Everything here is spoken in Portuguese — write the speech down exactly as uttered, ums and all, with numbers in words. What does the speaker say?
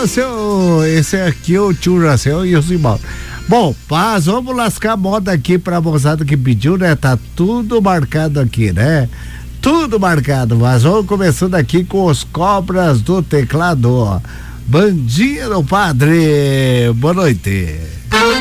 Ô, seu, esse aqui é o tio Racel e o Simão. Bom, paz, vamos lascar a moda aqui pra moçada que pediu, né? Tá tudo marcado aqui, né? Tudo marcado, mas vamos começando aqui com os Cobras do Teclado. Bandinha do Padre, boa noite.